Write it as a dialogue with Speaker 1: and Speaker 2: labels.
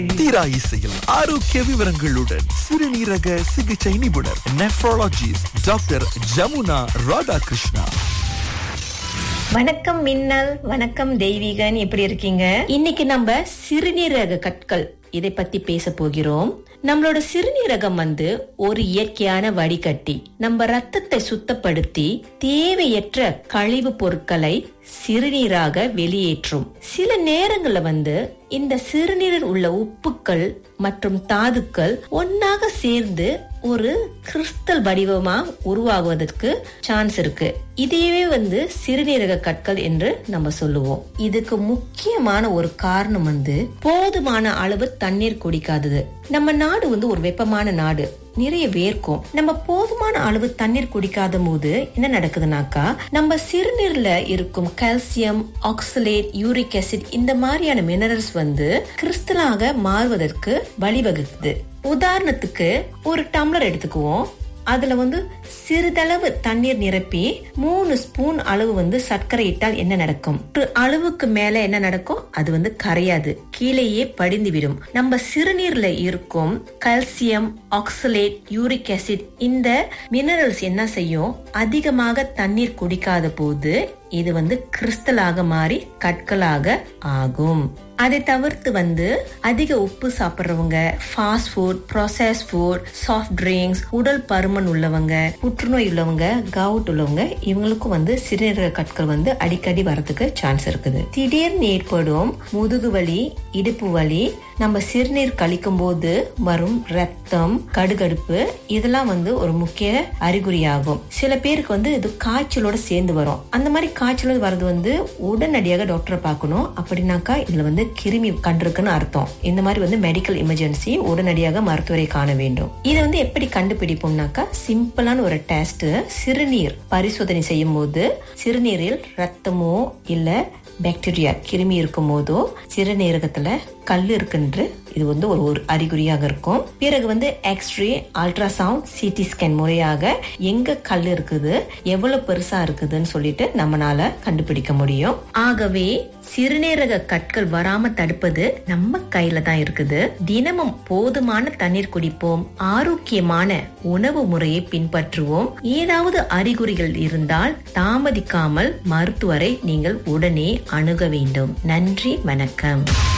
Speaker 1: தீரா இசையில் ஆரோக்கிய விவரங்களுடன் சிறுநீரக சிகிச்சை நிபுணர் நெஃப்ரோலஜிஸ்ட் டாக்டர் ஜமுனா ராதாகிருஷ்ணா.
Speaker 2: வணக்கம் மின்னல், வணக்கம் தெய்வீகன், எப்படி இருக்கீங்க? இன்னைக்கு நம்ம சிறுநீரக கற்கள் இதை பத்தி பேச போகிறோம். நம்மளோட சிறுநீரகம் ஒரு இயற்கையான வடிகட்டி நம்ம ரத்தத்தை சுத்தப்படுத்தி தேவையற்ற கழிவு பொருட்களை சிறுநீராக வெளியேற்றும். சில நேரங்கள்ல இந்த சிறுநீரில் உள்ள உப்புக்கள் மற்றும் தாதுக்கள் ஒன்னாக சேர்ந்து ஒரு கிறிஸ்டல் வடிவமா உருவாகுவதற்கு சான்ஸ் இருக்கு. இதையவே சிறுநீரக கற்கள் என்று நம்ம சொல்லுவோம். இதுக்கு முக்கியமான ஒரு காரணம் போதுமான அளவு தண்ணீர் குடிக்காதது. நம்ம நாடு ஒரு வெப்பமான நாடு, நிறைய வேர்க்கும். நம்ம போதுமான அளவு தண்ணீர் குடிக்காத போது என்ன நடக்குதுனாக்கா, நம்ம சிறுநீர்ல இருக்கும் கால்சியம், ஆக்சலேட், யூரிக் ஆசிட் இந்த மாதிரியான மினரல்ஸ் கிறிஸ்டலாக மாறுவதற்கு வழிவகுக்குது. உதாரணத்துக்கு ஒரு டம்ளர் எடுத்துக்குவோம். அதுல சிறிதளவு தண்ணீர் நிரப்பி 3 ஸ்பூன் அளவு சர்க்கரை இட்டால் என்ன நடக்கும்? ஒரு அளவுக்கு மேல என்ன நடக்கும்? அது கரையாது, கீழேயே படிந்து விடும். நம்ம சிறுநீர்ல இருக்கும் கால்சியம், ஆக்சலேட், யூரிக் ஆசிட் இந்த மினரல்ஸ் என்ன செய்யும்? அதிகமாக தண்ணீர் குடிக்காத போது இது கிறிஸ்டலாக மாறி கற்களாக ஆகும். அதை தவிர்த்து அதிக உப்பு சாப்பிடுறவங்க, fast food, process food, soft drinks, உடல் பருமன் உள்ளவங்க, புற்றுநோய் உள்ளவங்க, கவுட் உள்ளவங்க, இவங்களுக்கும் சிறுநீரக கற்கள் அடிக்கடி வரதுக்கு சான்ஸ் இருக்குது. திடீர்னு ஏற்படும் முதுகு வலி, இடுப்பு வலி, நம்ம சிறுநீர் கழிக்கும் போது வரும் ரத்தம், கடுகடுப்பு, இதெல்லாம் ஒரு முக்கிய அறிகுறியாகும். சில பேருக்கு இது காய்ச்சலோட சேர்ந்து வரும். அந்த மாதிரி காய்ச்சலோட வரது உடனடியாக டாக்டரை பார்க்கணும். அப்படின்னாக்கா இதுல கிருமி கண்டிருக்குன்னு அர்த்தம். இந்த மாதிரி மெடிக்கல் எமர்ஜென்சி, உடனடியாக மருத்துவரை காண வேண்டும். இதை எப்படி கண்டுபிடிப்போம்னாக்கா, சிம்பிளான ஒரு டெஸ்ட். சிறுநீர் பரிசோதனை செய்யும் போது சிறுநீரில் ரத்தமோ இல்ல பாக்டீரியா கிருமி இருக்கும் போதோ சிறுநீரகத்துல கல் இருக்குன்று இது ஒரு அறிகுறியாக இருக்கும். பிறகு எக்ஸ்ரே, அல்ட்ராசவுண்ட், சிடி ஸ்கேன் முறையாக எங்க கல் இருக்குது, எவ்வளவு பெருசா இருக்குதுன்னு சொல்லிட்டு நம்மளால கண்டுபிடிக்க முடியும். ஆகவே சிறுநீரக கற்கள் வராம தடுப்பது நம்ம கையில தான் இருக்குது. தினமும் போதுமான தண்ணீர் குடிப்போம், ஆரோக்கியமான உணவு முறையை பின்பற்றுவோம். ஏதாவது அறிகுறிகள் இருந்தால் தாமதிக்காமல் மருத்துவரை நீங்கள் உடனே அணுக வேண்டும். நன்றி, வணக்கம்.